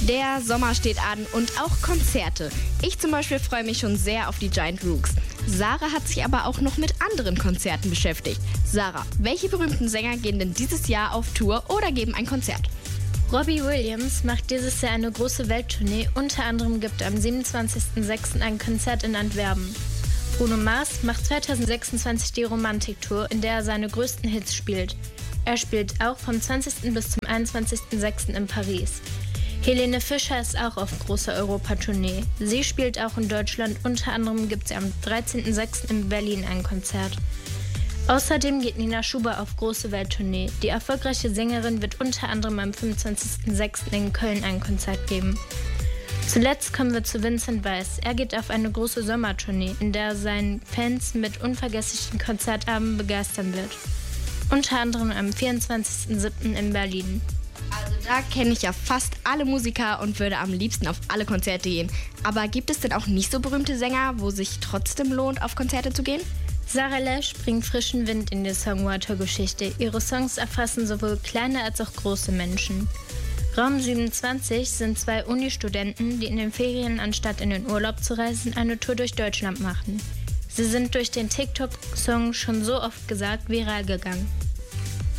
Der Sommer steht an und auch Konzerte. Ich zum Beispiel freue mich schon sehr auf die Giant Rooks. Sarah hat sich aber auch noch mit anderen Konzerten beschäftigt. Sarah, welche berühmten Sänger gehen denn dieses Jahr auf Tour oder geben ein Konzert? Robbie Williams macht dieses Jahr eine große Welttournee. Unter anderem gibt er am 27.06. ein Konzert in Antwerpen. Bruno Mars macht 2026 die Romantik-Tour, in der er seine größten Hits spielt. Er spielt auch vom 20. bis zum 21.06. in Paris. Helene Fischer ist auch auf großer Europatournee. Sie spielt auch in Deutschland, unter anderem gibt sie am 13.06. in Berlin ein Konzert. Außerdem geht Nina Schuber auf große Welttournee. Die erfolgreiche Sängerin wird unter anderem am 25.06. in Köln ein Konzert geben. Zuletzt kommen wir zu Vincent Weiss. Er geht auf eine große Sommertournee, in der er seinen Fans mit unvergesslichen Konzertabenden begeistern wird. Unter anderem am 24.07. in Berlin. Also da kenne ich ja fast alle Musiker und würde am liebsten auf alle Konzerte gehen. Aber gibt es denn auch nicht so berühmte Sänger, wo sich trotzdem lohnt, auf Konzerte zu gehen? Sarah Lesch bringt frischen Wind in die Songwriter-Geschichte. Ihre Songs erfassen sowohl kleine als auch große Menschen. Raum 27 sind 2 Uni-Studenten, die in den Ferien, anstatt in den Urlaub zu reisen, eine Tour durch Deutschland machen. Sie sind durch den TikTok-Song schon so oft gesagt viral gegangen.